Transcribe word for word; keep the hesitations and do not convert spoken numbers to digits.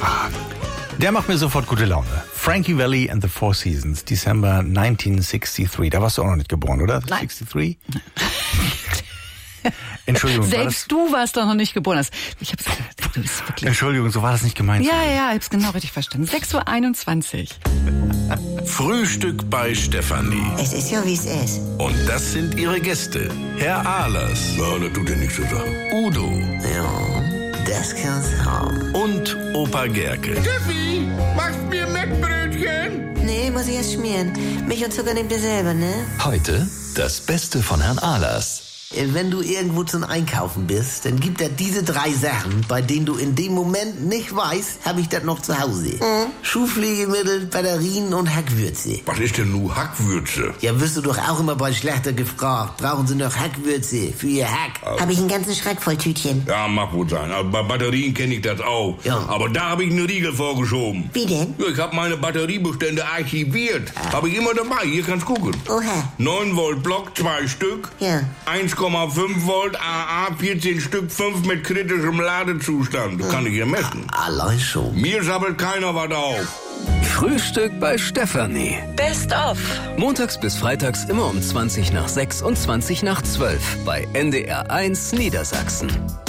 Ah, der macht mir sofort gute Laune. Frankie Valli and the Four Seasons, December neunzehnhundertdreiundsechzig. Da warst du auch noch nicht geboren, oder? Nein. sechsundsechzig? Entschuldigung. Selbst du warst doch noch nicht geboren. Ich hab's, du bist wirklich Entschuldigung, so war das nicht gemeint. ja, ja, ich hab's genau richtig verstanden. sechs Uhr einundzwanzig. Frühstück bei Stefanie. Es ist ja, wie es ist. Und das sind ihre Gäste. Herr Ahlers. Ja, das tut ja nichts zu sagen. Udo. Ja, das kann's haben. Und Opa Gerke. Steffi, machst mir Mettbrötchen? Nee, muss ich erst schmieren. Milch und Zucker nehmt ihr selber, ne? Heute das Beste von Herrn Ahlers. Wenn du irgendwo zum Einkaufen bist, dann gibt er diese drei Sachen, bei denen du in dem Moment nicht weißt, habe ich das noch zu Hause. Mhm. Schuhpflegemittel, Batterien und Hackwürze. Was ist denn nur Hackwürze? Ja, wirst du doch auch immer bei Schlechter gefragt. Brauchen sie noch Hackwürze für ihr Hack? Also. Habe ich einen ganzen Schrank voll Tütchen. Ja, mag wohl sein. Aber bei Batterien kenne ich das auch. Ja. Aber da habe ich einen Riegel vorgeschoben. Wie denn? Ja, ich habe meine Batteriebestände archiviert. Ah. Habe ich immer dabei. Hier kannst gucken. Oha. neun Volt Block, zwei Stück. Ja. eins Komma fünf Volt A A, vierzehn Stück, fünf mit kritischem Ladezustand. Das kann ich hier messen. Allein schon. Mir sammelt keiner was auf. Frühstück bei Stefanie. Best of. Montags bis freitags immer um zwanzig nach sechs und zwanzig nach zwölf bei N D R eins Niedersachsen.